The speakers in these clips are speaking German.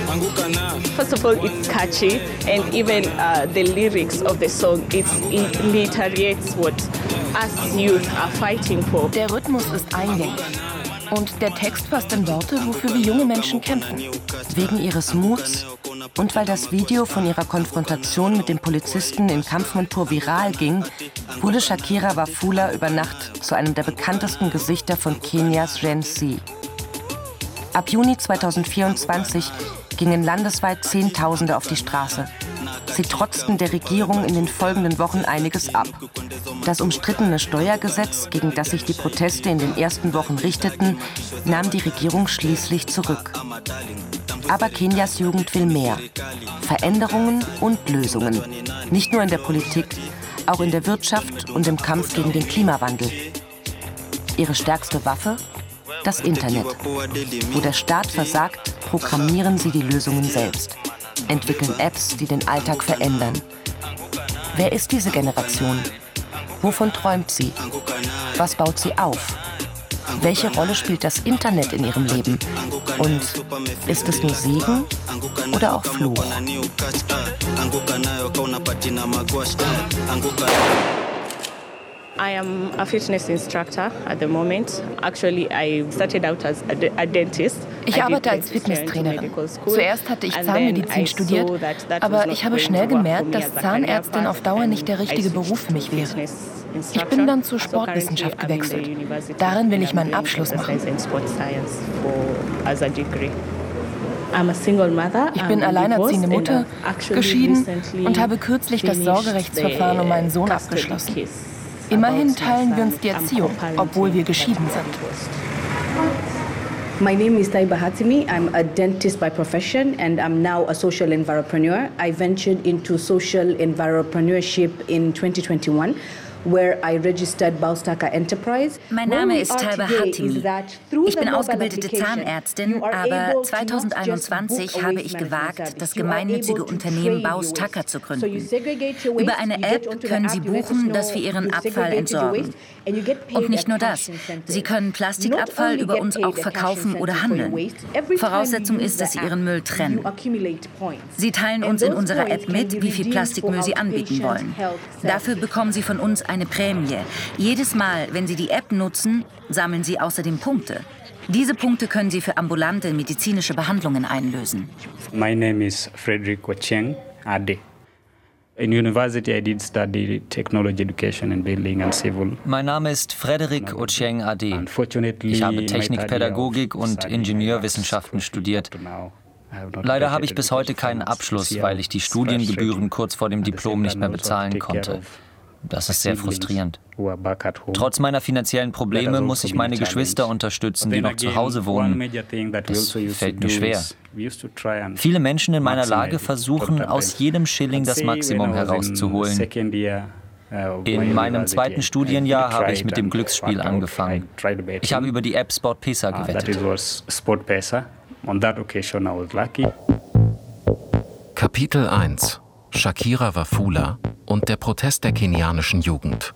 First of all, it's catchy, and even the lyrics of the song, it reiterates what us youth are fighting for. Der Rhythmus ist eingängig. Und der Text fasst in Worte, wofür wir junge Menschen kämpfen. Wegen ihres Muts und weil das Video von ihrer Konfrontation mit dem Polizisten in Kampfmontur viral ging, wurde Shakira Wafula über Nacht zu einem der bekanntesten Gesichter von Kenias Gen Z. Ab Juni 2024 gingen landesweit Zehntausende auf die Straße. Sie trotzten der Regierung in den folgenden Wochen einiges ab. Das umstrittene Steuergesetz, gegen das sich die Proteste in den ersten Wochen richteten, nahm die Regierung schließlich zurück. Aber Kenias Jugend will mehr. Veränderungen und Lösungen. Nicht nur in der Politik, auch in der Wirtschaft und im Kampf gegen den Klimawandel. Ihre stärkste Waffe? Das Internet. Wo der Staat versagt, programmieren sie die Lösungen selbst. Entwickeln Apps, die den Alltag verändern. Wer ist diese Generation? Wovon träumt sie? Was baut sie auf? Welche Rolle spielt das Internet in ihrem Leben? Und ist es nur Segen oder auch Fluch? I am a fitness instructor at the moment. Actually, I started out as a dentist. Ich arbeite als Fitnesstrainerin. Zuerst hatte ich Zahnmedizin studiert, aber ich habe schnell gemerkt, dass Zahnärztin auf Dauer nicht der richtige Beruf für mich wäre. Ich bin dann zur Sportwissenschaft gewechselt. Darin will ich meinen Abschluss machen. Ich bin alleinerziehende Mutter, geschieden und habe kürzlich das Sorgerechtsverfahren um meinen Sohn abgeschlossen. Immerhin teilen wir uns die Erziehung, obwohl wir geschieden sind. My name is Taiba Hatimi. I'm a dentist by profession and I'm now a social environpreneur. I ventured into social environpreneurship in 2021. Where I registered Baustaka Enterprise. Mein Name ist Taiba Hatimi. Ich bin ausgebildete Zahnärztin, aber 2021 habe ich gewagt, das gemeinnützige Unternehmen Baustaka zu gründen. Über eine App können Sie buchen, dass wir Ihren Abfall entsorgen. Und nicht nur das, Sie können Plastikabfall über uns auch verkaufen oder handeln. Voraussetzung ist, dass Sie Ihren Müll trennen. Sie teilen uns in unserer App mit, wie viel Plastikmüll Sie anbieten wollen. Dafür bekommen Sie von uns eine Prämie. Jedes Mal, wenn Sie die App nutzen, sammeln Sie außerdem Punkte. Diese Punkte können Sie für ambulante medizinische Behandlungen einlösen. My name is Frederick Ocheng Ade. In university I did study technology education and building and civil. Mein Name ist Frederick Ocheng Ade. Ich habe Technikpädagogik und Ingenieurwissenschaften studiert. Leider habe ich bis heute keinen Abschluss, weil ich die Studiengebühren kurz vor dem Diplom nicht mehr bezahlen konnte. Das ist sehr frustrierend. Trotz meiner finanziellen Probleme muss ich meine Geschwister unterstützen, die noch zu Hause wohnen. Das fällt mir schwer. Viele Menschen in meiner Lage versuchen, aus jedem Schilling das Maximum herauszuholen. In meinem zweiten Studienjahr habe ich mit dem Glücksspiel angefangen. Ich habe über die App SportPesa gewettet. Kapitel 1: Shakira Wafula und der Protest der kenianischen Jugend.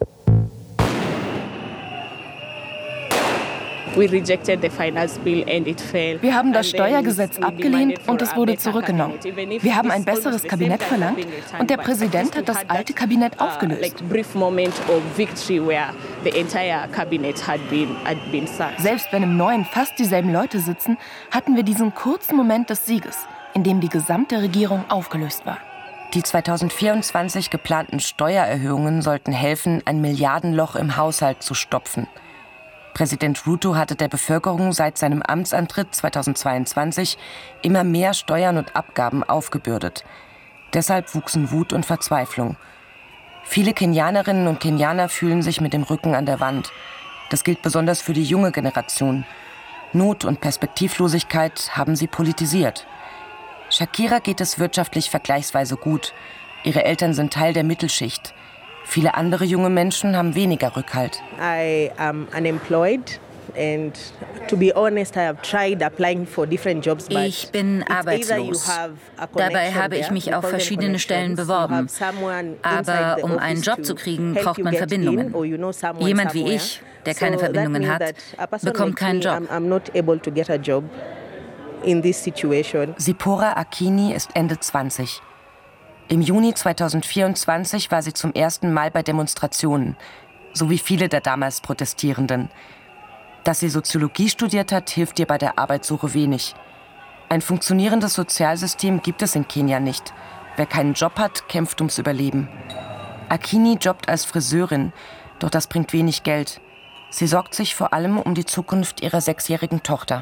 Wir haben das Steuergesetz abgelehnt und es wurde zurückgenommen. Wir haben ein besseres Kabinett verlangt und der Präsident hat das alte Kabinett aufgelöst. Selbst wenn im neuen fast dieselben Leute sitzen, hatten wir diesen kurzen Moment des Sieges, in dem die gesamte Regierung aufgelöst war. Die 2024 geplanten Steuererhöhungen sollten helfen, ein Milliardenloch im Haushalt zu stopfen. Präsident Ruto hatte der Bevölkerung seit seinem Amtsantritt 2022 immer mehr Steuern und Abgaben aufgebürdet. Deshalb wuchsen Wut und Verzweiflung. Viele Kenianerinnen und Kenianer fühlen sich mit dem Rücken an der Wand. Das gilt besonders für die junge Generation. Not und Perspektivlosigkeit haben sie politisiert. Shakira geht es wirtschaftlich vergleichsweise gut. Ihre Eltern sind Teil der Mittelschicht. Viele andere junge Menschen haben weniger Rückhalt. I am unemployed. And to be honest, I have tried applying for different jobs. Ich bin arbeitslos. Dabei habe ich mich auf verschiedene Stellen beworben. Aber um einen Job zu kriegen, braucht man Verbindungen. Jemand wie ich, der keine Verbindungen hat, bekommt keinen Job. in this situation. Zipporah Akini ist Ende 20. Im Juni 2024 war sie zum ersten Mal bei Demonstrationen, so wie viele der damals Protestierenden. Dass sie Soziologie studiert hat, hilft ihr bei der Arbeitssuche wenig. Ein funktionierendes Sozialsystem gibt es in Kenia nicht. Wer keinen Job hat, kämpft ums Überleben. Akini jobbt als Friseurin, doch das bringt wenig Geld. Sie sorgt sich vor allem um die Zukunft ihrer 6-jährigen Tochter.